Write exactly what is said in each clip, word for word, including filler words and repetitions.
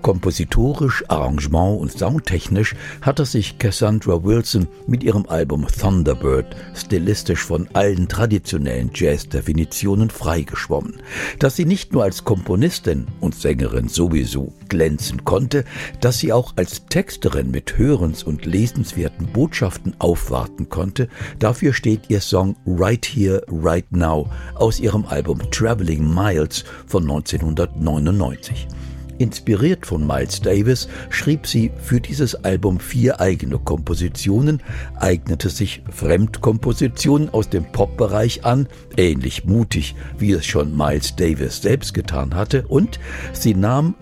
Kompositorisch, Arrangement und soundtechnisch hatte sich Cassandra Wilson mit ihrem Album Thunderbird stilistisch von allen traditionellen Jazz-Definitionen freigeschwommen. Dass sie nicht nur als Komponistin und Sängerin sowieso glänzen konnte, dass sie auch als Texterin mit hörens- und lesenswerten Botschaften aufwarten konnte, dafür steht ihr Song Right Here, Right Now aus ihrem Album Traveling Miles von neunzehnhundertneunundneunzig. Inspiriert von Miles Davis schrieb sie für dieses Album vier eigene Kompositionen, eignete sich Fremdkompositionen aus dem Pop-Bereich an, ähnlich mutig, wie es schon Miles Davis selbst getan hatte, und sie nahm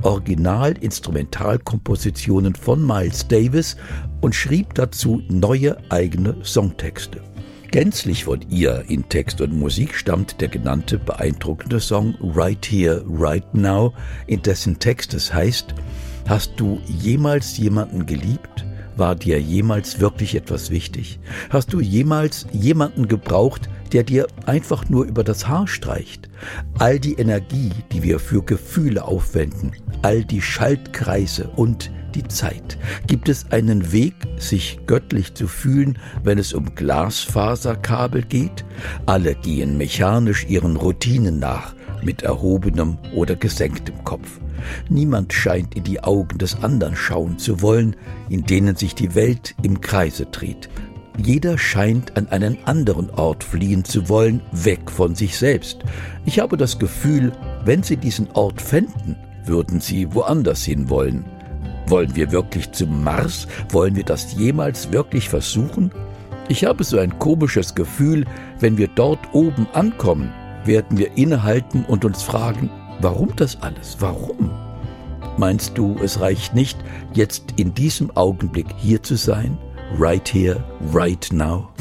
Original-Instrumentalkompositionen von Miles Davis und schrieb dazu neue eigene Songtexte. Gänzlich von ihr in Text und Musik stammt der genannte beeindruckende Song Right Here, Right Now, in dessen Text es heißt: Hast du jemals jemanden geliebt? War dir jemals wirklich etwas wichtig? Hast du jemals jemanden gebraucht, der dir einfach nur über das Haar streicht? All die Energie, die wir für Gefühle aufwenden, all die Schaltkreise und die Zeit. Gibt es einen Weg, sich göttlich zu fühlen, wenn es um Glasfaserkabel geht? Alle gehen mechanisch ihren Routinen nach, mit erhobenem oder gesenktem Kopf. Niemand scheint in die Augen des anderen schauen zu wollen, in denen sich die Welt im Kreise dreht. Jeder scheint an einen anderen Ort fliehen zu wollen, weg von sich selbst. Ich habe das Gefühl, wenn sie diesen Ort fänden, würden sie woanders hin wollen. Wollen wir wirklich zum Mars? Wollen wir das jemals wirklich versuchen? Ich habe so ein komisches Gefühl, wenn wir dort oben ankommen, werden wir innehalten und uns fragen, warum das alles? Warum? Meinst du, es reicht nicht, jetzt in diesem Augenblick hier zu sein? Right here, right now?